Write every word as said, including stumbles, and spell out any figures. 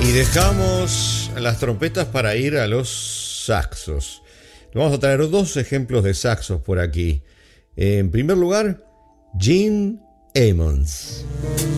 Y dejamos las trompetas para ir a los saxos. Vamos a traer dos ejemplos de saxos por aquí. En primer lugar, Gene Ammons.